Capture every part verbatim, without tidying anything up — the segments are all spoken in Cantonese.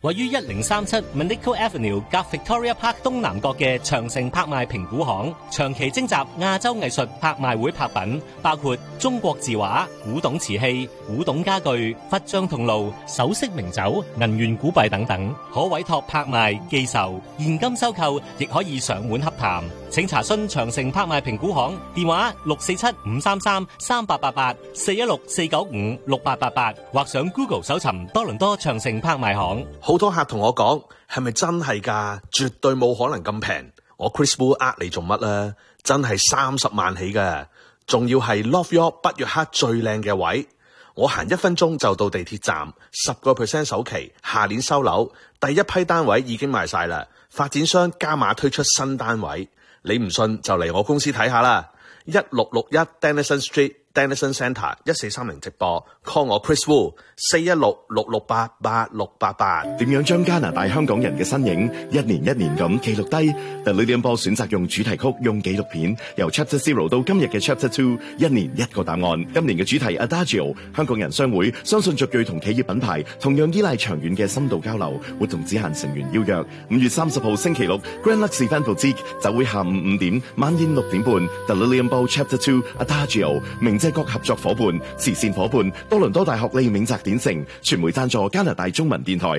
位於一零三七 Manico Avenue 夾 Victoria Park 東南角嘅長城拍賣評估行，長期徵集亞洲藝術拍賣會拍品，包括中國字畫、古董瓷器、古董家具、佛像銅爐、首飾名酒、銀元古幣等等，可委託拍賣、寄售、現金收購，亦可以上門洽談。請查詢長城拍賣評估行電話六四七五三三三八八八四一六四九五六八八八，或上 Google 搜尋多倫多長城拍賣行。 好多客同我講，係咪真係㗎？絕對冇可能咁平。我 Chris Wu 呃你做乜啊？真係三十萬起㗎，仲要係 Love York 北約克最靚嘅位。我行一分鐘就到地鐵站，十個 percent 首期，下年收樓，第一批單位已經賣晒啦。發展商加碼推出新單位，你唔信就嚟我公司睇下啦。一六六一 Denison Street。Denison Centre 一四三零直播 call 我 Chris Wu 四一六六六八八六八八。 點樣將加拿大香港人嘅身影一年一年咁記錄低？ The Lilian Ball 選擇用主題曲，用紀錄片，由 Chapter Zero 到今日嘅 Chapter Two， 一年一個答案。今年嘅主題 Adagio， 香港人商會相信族裔同企業品牌同樣依賴長遠嘅深度交流。活動只限成員邀約。五月三十號星期六 Grand Lux Event Boutique 就會下午五點，晚宴六點半 The Lilian Ball Chapter Two Adagio， 明謝各合作伙伴、慈善伙伴、多倫多大學利銘澤典城、傳媒贊助加拿大中文電台。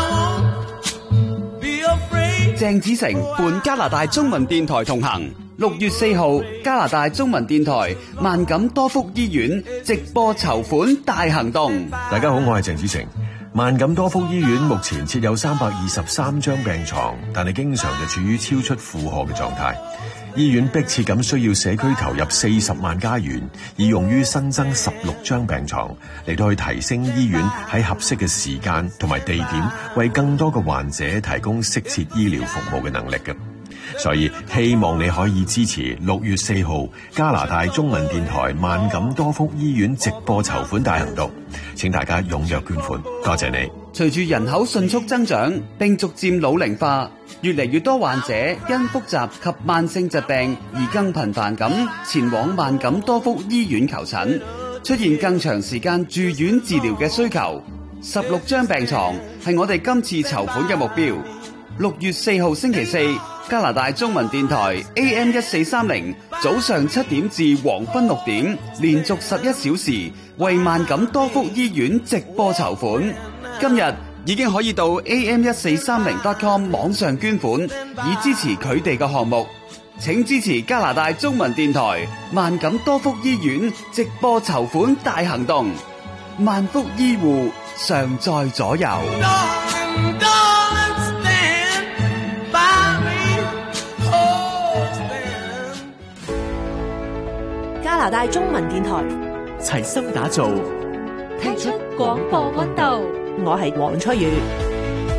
鄭子誠伴加拿大中文電台同行。六月四號，加拿大中文電台萬錦多福醫院直播籌款大行動。 大家好，我係鄭子誠。萬錦多福醫院目前設有三百二十三張病床，但係經常就處於超出負荷嘅狀態。醫院迫切咁需要社區投入四十萬加元，以用於新增十六張病床，嚟到去提升醫院喺合適嘅時間同埋地點，為更多嘅患者提供適切醫療服務嘅能力嘅。所以希望你可以支持六月四號加拿大中文電台萬錦多福醫院直播籌款大行動，請大家踴躍捐款，多謝你。 隨住人口迅速增長並逐漸老齡化，越嚟越多患者因複雜及慢性疾病而更頻繁咁前往萬錦多福醫院求診，出現更長時間住院治療嘅需求。十六張病床係我哋今次籌款嘅目標。六月四號星期四，加拿大中文電台 A M 一四三零早上七點至黃昏六點，連續十一小時為萬錦多福醫院直播籌款。今日已經可以到 A M 一四三零 dot com 網上捐款，以支持佢哋嘅項目。請支持加拿大中文電台萬錦多福醫院直播籌款大行動。萬福醫護常在左右。 加拿大中文電台齊心打造， 聽出廣播溫度。 我係黃翠如。